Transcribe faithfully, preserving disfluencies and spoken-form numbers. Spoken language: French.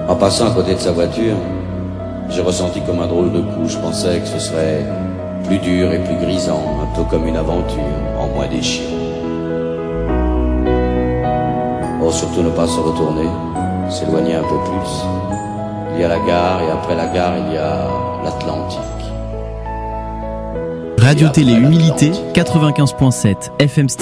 En passant à côté de sa voiture, j'ai ressenti comme un drôle de coup. Je pensais que ce serait plus dur et plus grisant, un peu comme une aventure, en moins déchirant. Oh, surtout ne pas se retourner, s'éloigner un peu plus. Il y a la gare, et après la gare, il y a l'Atlantique. Radio Télé Humilité, quatre-vingt-quinze virgule sept F M